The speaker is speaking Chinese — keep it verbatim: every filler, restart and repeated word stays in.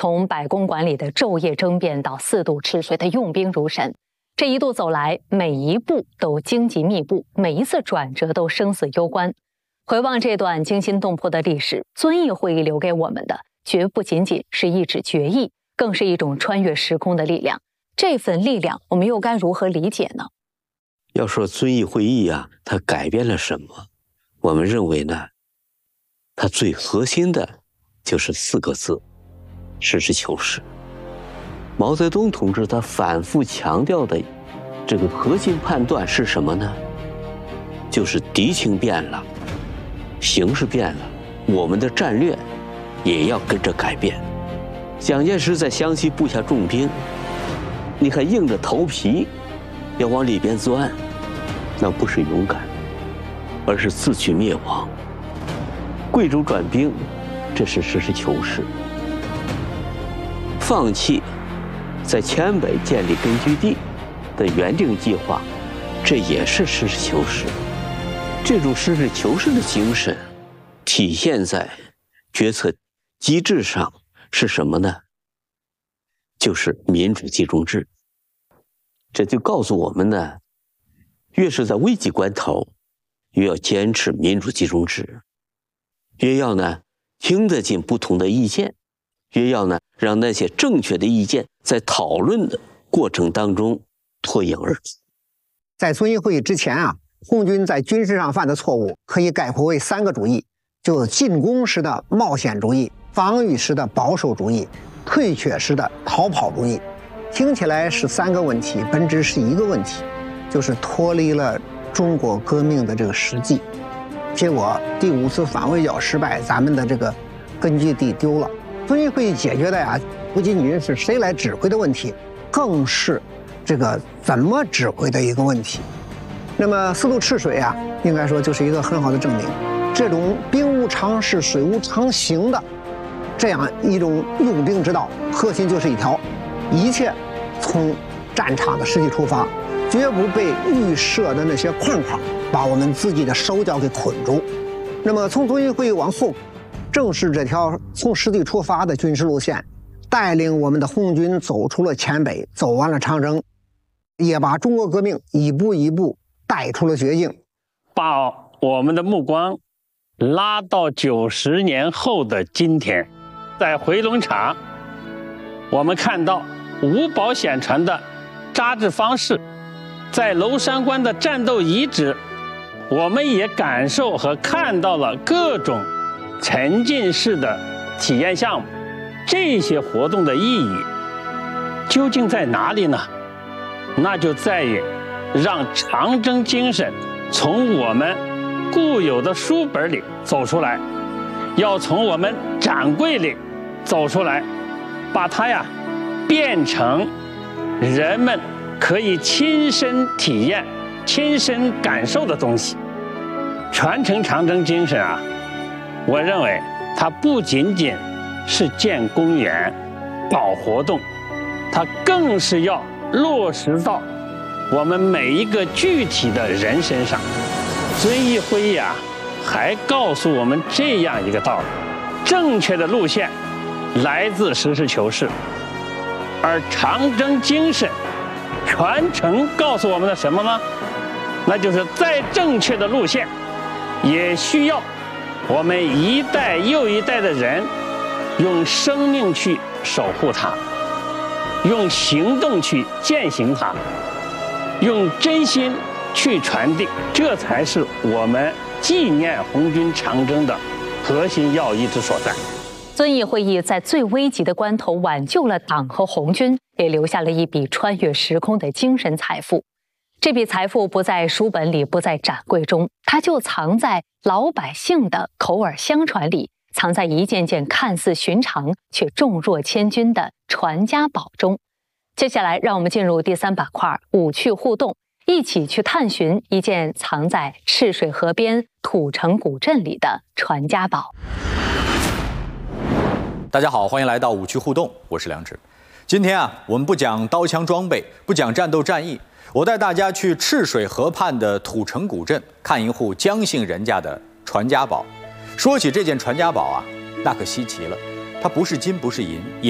从百公馆里的昼夜争辩到四渡赤水的用兵如神，这一路走来，每一步都荆棘密布，每一次转折都生死攸关。回望这段惊心动魄的历史，遵义会议留给我们的绝不仅仅是一纸决议，更是一种穿越时空的力量。这份力量，我们又该如何理解呢？ 要说遵义会议啊，它改变了什么？我们认为呢，它最核心的就是四个字：实事求是。毛泽东同志他反复强调的这个核心判断是什么呢？就是敌情变了，形势变了，我们的战略也要跟着改变。蒋介石在湘西布下重兵，你还硬着头皮要往里边钻，那不是勇敢，而是自取灭亡。贵州转兵，这是实事求是。放弃在黔北建立根据地的原定计划，这也是实事求是。这种实事求是的精神体现在决策机制上是什么呢？就是民主集中制。这就告诉我们呢，越是在危急关头，越要坚持民主集中制，越要呢听得进不同的意见，越要呢让那些正确的意见在讨论的过程当中脱颖而出。 在遵义会议之前啊，红军在军事上犯的错误可以概括为三个主义，就是进攻时的冒险主义、防御时的保守主义、退却时的逃跑主义。听起来是三个问题，本质是一个问题，就是脱离了中国革命的这个实际。结果第五次反围剿失败，咱们的这个根据地丢了。遵义会议解决的呀，不仅仅是谁来指挥的问题，更是这个怎么指挥的一个问题。那么四渡赤水啊，应该说就是一个很好的证明。这种兵无常势，水无常形的这样一种用兵之道，核心就是一条：一切从战场的实际出发，绝不被预设的那些框框把我们自己的手脚给捆住。那么从遵义会议往后，正是这条从实地出发的军事路线，带领我们的红军走出了黔北，走完了长征，也把中国革命一步一步带出了绝境， 把我们的目光拉到九十年后的今天。在回龙场，我们看到五宝险船的扎制方式，在娄山关的战斗遗址，我们也感受和看到了各种沉浸式的体验项目。这些活动的意义究竟在哪里呢？那就在于让长征精神从我们固有的书本里走出来，要从我们展柜里走出来，把它呀变成人们可以亲身体验、亲身感受的东西。传承长征精神啊，我认为它不仅仅是建公园、搞活动，它更是要落实到我们每一个具体的人身上。遵义会议啊，还告诉我们这样一个道理：正确的路线来自实事求是，而长征精神传承告诉我们的什么呢？那就是再正确的路线，也需要我们一代又一代的人用生命去守护它，用行动去践行它，用真心去传递，这才是我们纪念红军长征的核心要义之所在。 遵义会议在最危急的关头挽救了党和红军，也留下了一笔穿越时空的精神财富。这笔财富不在书本里，不在展柜中，它就藏在老百姓的口耳相传里，藏在一件件看似寻常却重若千钧的传家宝中。接下来，让我们进入第三板块“五趣互动”，一起去探寻一件藏在赤水河边土城古镇里的传家宝。 大家好，欢迎来到五趣互动，我是梁植。今天啊，我们不讲刀枪装备，不讲战斗战役，我带大家去赤水河畔的土城古镇，看一户姜姓人家的传家宝。说起这件传家宝啊，那可稀奇了，它不是金，不是银，也